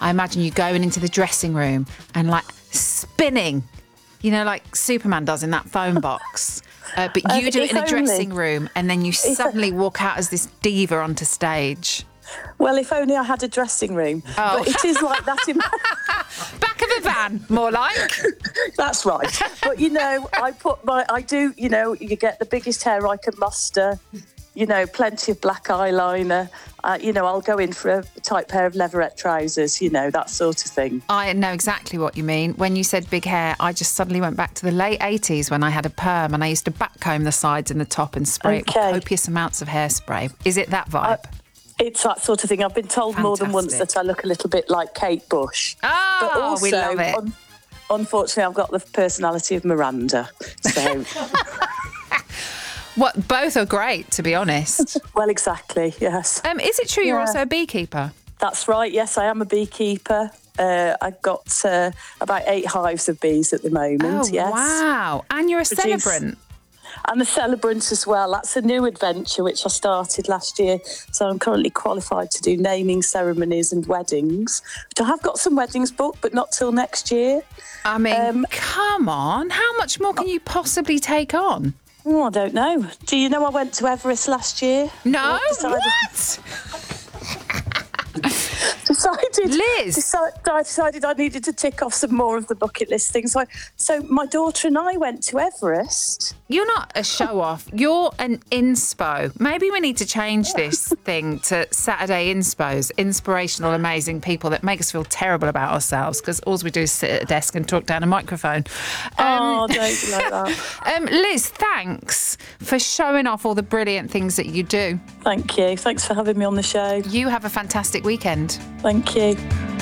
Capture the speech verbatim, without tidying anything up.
I imagine you going into the dressing room and like spinning, you know, like Superman does in that phone box. Uh, but you Um, do it if in a only. dressing room and then you suddenly walk out as this diva onto stage. Well, if only I had a dressing room. Oh. But it is like that in Back of a van, more like. That's right. But, you know, I put my, I do, you know, you get the biggest hair I can muster, you know, plenty of black eyeliner. Uh, you know, I'll go in for a tight pair of leatherette trousers, you know, that sort of thing. I know exactly what you mean. When you said big hair, I just suddenly went back to the late eighties when I had a perm and I used to backcomb the sides and the top and spray it with Okay. copious amounts of hairspray. Is it that vibe? I- It's that sort of thing. I've been told more than once Fantastic. that I look a little bit like Kate Bush. Oh, but also, we love it. un- unfortunately, I've got the personality of Miranda. So, What, both are great, to be honest. well, exactly, yes. Um, is it true you're Yeah. also a beekeeper? That's right. Yes, I am a beekeeper. Uh, I've got uh, about eight hives of bees at the moment. Oh, yes. wow. And you're a Produce- celebrant. I'm a celebrant as well. That's a new adventure which I started last year. So I'm currently qualified to do naming ceremonies and weddings. I have got some weddings booked, but not till next year. I mean, Um, come on. How much more can you possibly take on? Oh, I don't know. Do you know I went to Everest last year? No? I decided- What? Decided, Liz. Deci- I decided I needed to tick off some more of the bucket list things. So, I, so my daughter and I went to Everest. You're not a show-off. You're an inspo. Maybe we need to change this thing to Saturday inspos, inspirational, amazing people that make us feel terrible about ourselves because all we do is sit at a desk and talk down a microphone. Oh, don't be like that. Um, Liz, thanks for showing off all the brilliant things that you do. Thank you. Thanks for having me on the show. You have a fantastic weekend. Thank you.